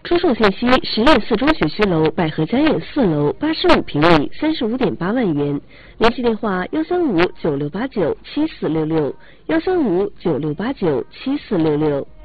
出售信息：实验4中学区楼百合家苑4楼85平米，35.8万元。联系电话：13596897466，13596897466。